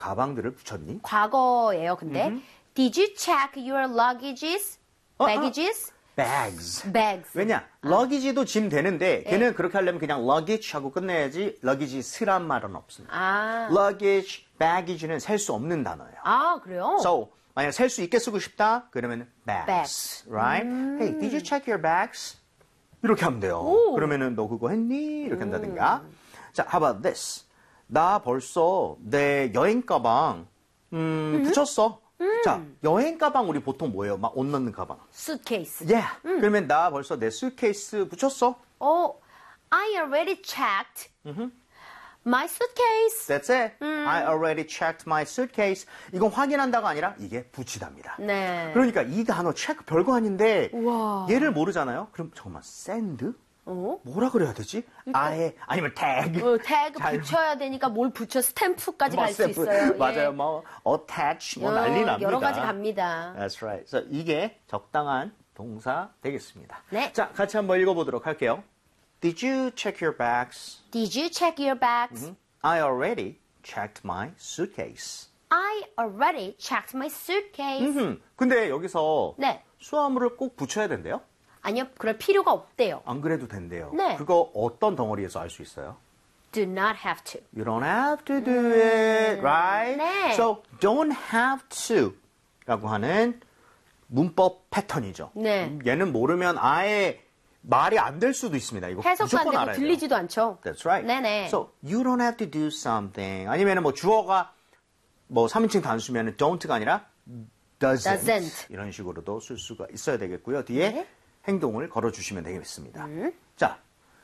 가방들을 붙였니? 과거예요, 근데. Did you check your luggages? baggages? bags. 왜냐? luggage도 짐 되는데 걔는 그렇게 하려면 그냥 luggage 하고 끝내야지 luggage스란 말은 없습니다. luggage, baggage는 셀 수 없는 단어예요. 아, 그래요? So, 만약 셀 수 있게 쓰고 싶다? 그러면 bags. Right? Hey, did you check your bags? 이렇게 하면 돼요. 그러면은 너 그거 했니? 이렇게 한다든가. 자, how about this? 나 벌써 내 여행 가방 붙였어. 자, 여행 가방 우리 보통 뭐예요? 막 옷 넣는 가방. suitcase. Yeah. 그러면 나 벌써 내 suitcase 붙였어. I already checked my suitcase. That's it. I already checked my suitcase. 이건 확인한다가 아니라 이게 붙이답니다. 네. 그러니까 이 단어 체크 별거 아닌데 우와. 얘를 모르잖아요. 그럼 잠깐만 send? 뭐라 그래야 되지? 아예 아니면 tag. 태그 붙여야 되니까 뭘 붙여 스탬프까지 갈 수 있어요. 맞아요. 뭐 attach 뭐 난리 납니다. 여러 가지 갑니다. That's right. 그래서 이게 적당한 동사 되겠습니다. 네. 자, 같이 한번 읽어보도록 할게요. Did you check your bags? Did you check your bags? I already checked my suitcase. I already checked my suitcase. 근데 여기서 네. 수화물을 꼭 붙여야 된대요? 아니요, 그럴 필요가 없대요. 안 그래도 된대요. 네. 그거 어떤 덩어리에서 알 수 있어요? Do not have to. You don't have to do it, right? 네. So, don't have to 라고 하는 문법 패턴이죠. 네. 얘는 모르면 아예 말이 안 될 수도 있습니다. 이거 해석도 안 무조건 되고 알아야 돼요. 들리지도 않죠. That's right. 네네. So, you don't have to do something. 아니면 뭐 주어가 뭐 3인칭 단수면 don't가 아니라 doesn't. 이런 식으로도 쓸 수가 있어야 되겠고요. 뒤에 네. 행동을 걸어주시면 되겠습니다. 자,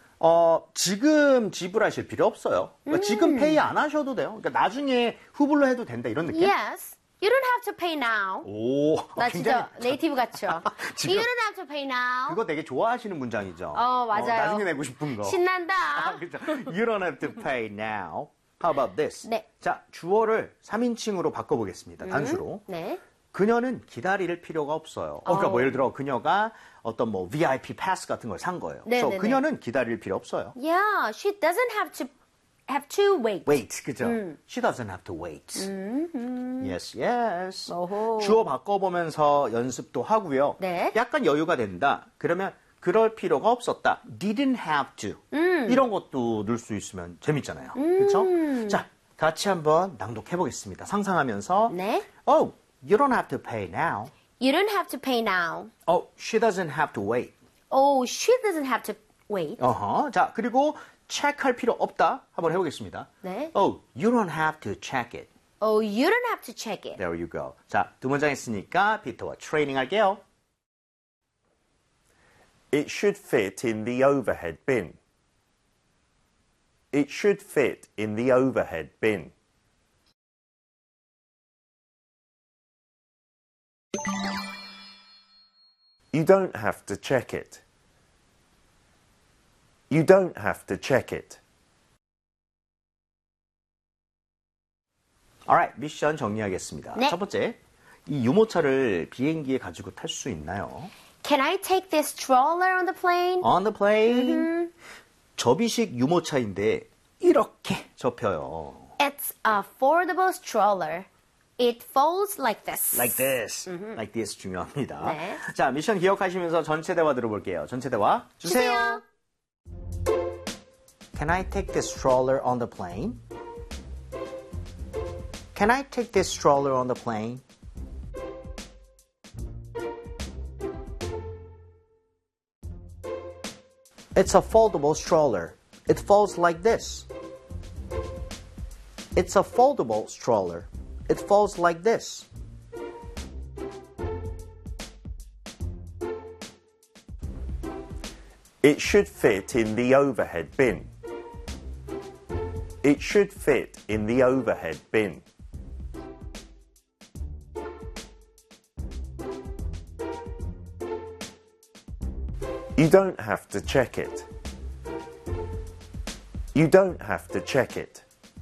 지금 지불하실 필요 없어요. 그러니까 지금 페이 안 하셔도 돼요. 그러니까 나중에 후불로 해도 된다 이런 느낌? Yes. You don't have to pay now. 오, 나 진짜 네이티브 같죠? 지금 You don't have to pay now. 그거 되게 좋아하시는 문장이죠. 맞아요. 나중에 내고 싶은 거. 신난다. 그렇죠. You don't have to pay now. How about this? 네. 자, 주어를 3인칭으로 바꿔보겠습니다. 단수로. 네. 그녀는 기다릴 필요가 없어요. 그러니까 뭐 예를 들어 그녀가 어떤 뭐 VIP 패스 같은 걸 산 거예요. 네, 그래서 네, 그녀는 기다릴 필요 없어요. Yeah, she doesn't have to wait. Wait, 그죠? She doesn't have to wait. Yes, yes. 오호. 주어 바꿔보면서 연습도 하고요. 네. 약간 여유가 된다. 그러면 그럴 필요가 없었다. Didn't have to. 이런 것도 넣을 수 있으면 재밌잖아요. 그렇죠? 자, 같이 한번 낭독해보겠습니다. 상상하면서. 네. Oh, you don't have to pay now. You don't have to pay now. Oh, she doesn't have to wait. Oh, she doesn't have to wait. 자, 그리고 체크할 필요 없다. 한번 해보겠습니다. 네. Oh, you don't have to check it. Oh, you don't have to check it. There you go. 자, 두 문장 했으니까 피터와 트레이닝 할게요. It should fit in the overhead bin. It should fit in the overhead bin. You don't have to check it. You don't have to check it. Alright, 미션 정리하겠습니다. 네. 첫 번째, 이 유모차를 비행기에 가지고 탈 수 있나요? Can I take this stroller on the plane? On the plane. 접이식 유모차인데 이렇게 접혀요. It's a foldable stroller. It folds like this. Like this. Like this 중요합니다. 네. 자, 미션 기억하시면서 전체 대화 들어볼게요. 전체 대화 주세요. Can I take this stroller on the plane? Can I take this stroller on the plane? It's a foldable stroller. It folds like this. It's a foldable stroller. It folds like this. It should fit in the overhead bin. It should fit in the overhead bin. You don't have to check it. You don't have to check it.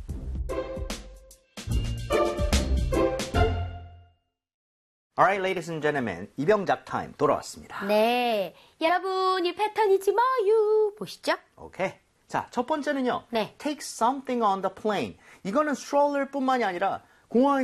Alright, ladies and gentlemen, 이병작 타임 돌아왔습니다. 네. 여러분, 이 패턴이지 마요. 보시죠? 오케이. 자, 첫 번째는요. 네. Take something on the plane. 이거는 stroller 뿐만이 아니라 공항에